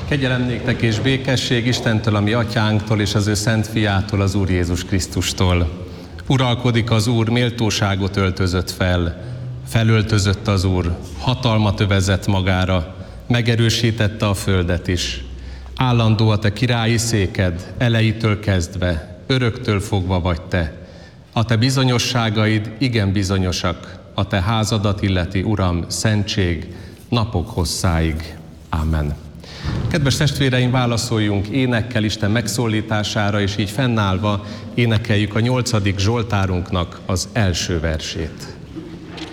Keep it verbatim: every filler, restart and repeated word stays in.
Kegyelem néktek és békesség Istentől, a mi atyánktól, és az ő szent fiától, az Úr Jézus Krisztustól. Uralkodik az Úr, méltóságot öltözött fel, felöltözött az Úr, hatalmat övezett magára, megerősítette a földet is. Állandó a te királyi széked, elejétől kezdve, öröktől fogva vagy te. A te bizonyosságaid igen bizonyosak, a te házadat illeti, Uram, szentség, napok hosszáig. Amen. Kedves testvéreim, válaszoljunk énekkel Isten megszólítására, és így fennállva énekeljük a nyolcadik zsoltárunknak az első versét.